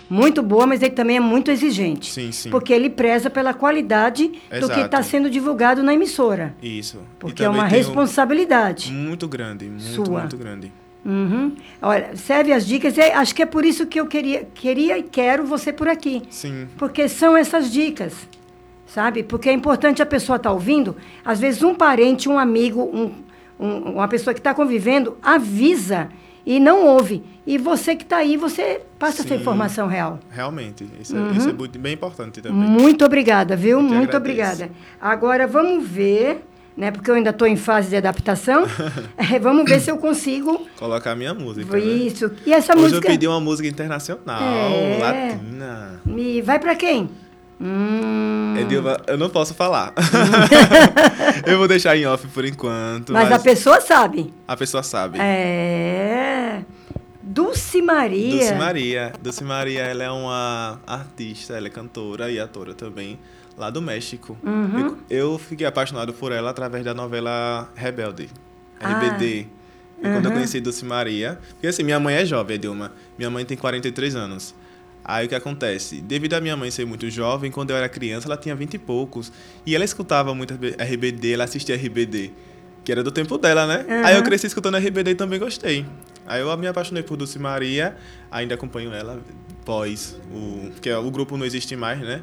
muito boa, mas ele também é muito exigente. Sim, sim. Porque ele preza pela qualidade do que está sendo divulgado na emissora. Isso. Porque é uma responsabilidade. Muito grande, muito grande. Uhum. Olha, serve as dicas. Acho que é por isso que eu queria e quero você por aqui. Sim. Porque são essas dicas, sabe? Porque é importante a pessoa estar ouvindo. Às vezes um parente, um amigo, uma pessoa que está convivendo, avisa e não ouve. E você que está aí, você passa essa informação real. Realmente. Isso é bem importante também. Muito obrigada, viu? Muito obrigada. Agora, vamos ver... Né, porque eu ainda estou em fase de adaptação. Vamos ver se eu consigo... Colocar a minha música, Isso. Né? E essa Hoje música... eu pedi uma música internacional, latina. E vai para quem? Edilva, eu não posso falar. Eu vou deixar em off por enquanto. Mas a pessoa sabe. A pessoa sabe. Dulce Maria. Dulce Maria, ela é uma artista, ela é cantora e atora também, lá do México. Eu fiquei apaixonado por ela através da novela Rebelde, RBD. Quando eu conheci Dulce Maria... Porque assim, minha mãe é jovem, Edilma. Minha mãe tem 43 anos. Aí o que acontece? Devido a minha mãe ser muito jovem, quando eu era criança, ela tinha 20 e poucos. E ela escutava muito RBD, ela assistia RBD, que era do tempo dela, né? Aí eu cresci escutando RBD e também gostei. Aí eu me apaixonei por Dulce Maria, ainda acompanho ela porque o grupo não existe mais, né?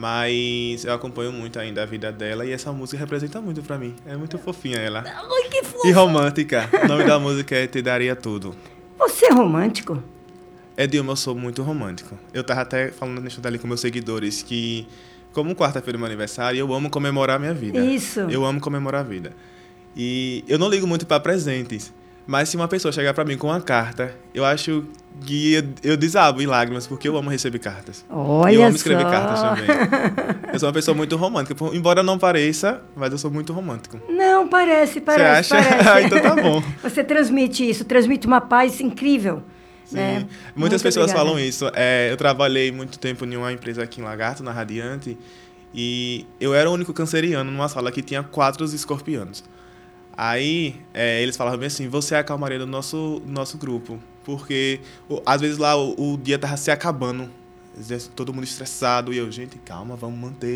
Mas eu acompanho muito ainda a vida dela e essa música representa muito pra mim. É muito fofinha ela. Ai, que fofa! E romântica. O nome da música é Te Daria Tudo. Você é romântico? Edilma, eu sou muito romântico. Eu tava até falando nesse ali com meus seguidores que, como quarta-feira é meu aniversário, eu amo comemorar a minha vida. Isso. Eu amo comemorar a vida. E eu não ligo muito pra presentes. Mas se uma pessoa chegar pra mim com uma carta, eu acho que eu desabo em lágrimas, porque eu amo receber cartas. Olha eu amo só. escrever cartas também. Eu sou uma pessoa muito romântica. Embora não pareça, mas eu sou muito romântico. Não, parece. Você acha? Então tá bom. Você transmite isso, transmite uma paz incrível. Sim. Né? Muitas pessoas falam isso. Eu trabalhei muito tempo em uma empresa aqui em Lagarto, na Radiante, e eu era o único canceriano numa sala que tinha 4 escorpianos. Aí, eles falavam bem assim, você é a calmaria do nosso grupo, porque às vezes lá o dia tava se acabando, todo mundo estressado, e eu, gente, calma, vamos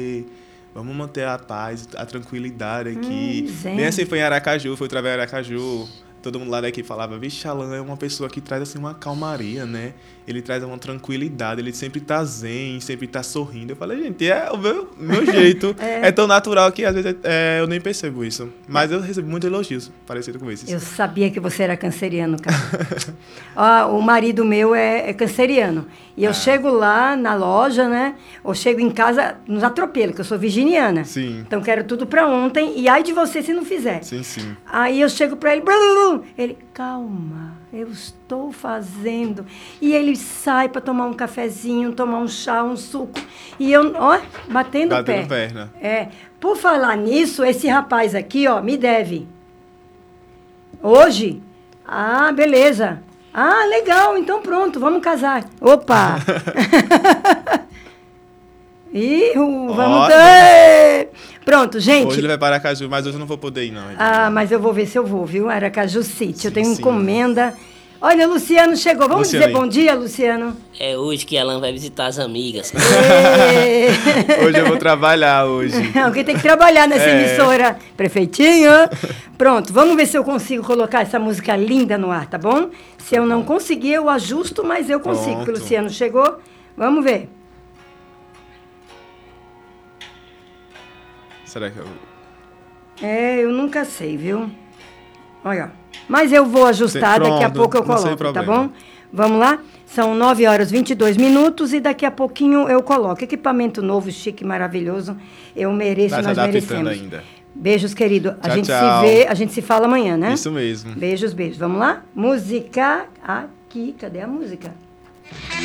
manter a paz, a tranquilidade aqui. Bem assim foi em Aracaju, foi através de Aracaju. Todo mundo lá daqui falava, vixe, Alan é uma pessoa que traz assim uma calmaria, né? Ele traz uma tranquilidade, ele sempre tá zen, sempre tá sorrindo. Eu falei, gente, é o meu jeito. É tão natural que às vezes eu nem percebo isso. Mas eu recebo muitos elogios parecidos com esses. Eu sabia que você era canceriano, cara. O marido meu é canceriano. E eu chego lá na loja, né? Ou chego em casa nos atropelos, que eu sou virginiana. Sim. Então quero tudo pra ontem. E ai de você se não fizer. Sim, sim. Aí eu chego pra ele, ele, calma, eu estou fazendo. E ele sai para tomar um cafezinho, tomar um chá, um suco. E eu, batendo perna. Por falar nisso, esse rapaz aqui, me deve. Hoje? Ah, beleza. Ah, legal, então pronto, vamos casar. Opa! Vamos ter... Pronto, gente. Hoje ele vai para Aracaju, mas hoje eu não vou poder ir, não. Mas eu vou ver se eu vou, viu? Aracaju City. Eu tenho encomenda. Olha, o Luciano chegou. Vamos dizer bom dia, Luciano? É hoje que Alan vai visitar as amigas. Hoje eu vou trabalhar hoje. Alguém tem que trabalhar nessa emissora. Prefeitinho. Pronto, vamos ver se eu consigo colocar essa música linda no ar, tá bom? Se eu não conseguir, eu ajusto, mas eu consigo, porque o Luciano chegou. Vamos ver. Será que eu... eu nunca sei, viu? Olha, mas eu vou ajustar, daqui a pouco eu coloco, tá bom? Vamos lá? São 9h22 e daqui a pouquinho eu coloco. Equipamento novo, chique, maravilhoso. Eu mereço, nós merecemos. Ainda. Beijos, querido. Tchau, a gente tchau. Se vê, a gente se fala amanhã, né? Isso mesmo. Beijos. Vamos lá? Música aqui. Cadê a música?